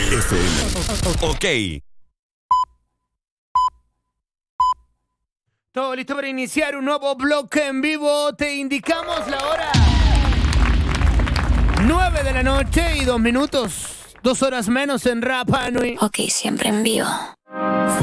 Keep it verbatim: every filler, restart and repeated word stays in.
F M. Ok. Todo listo para iniciar un nuevo bloque en vivo. Te indicamos la hora. nueve de la noche y dos minutos. Dos horas menos en Rapa Nui. Ok, siempre en vivo.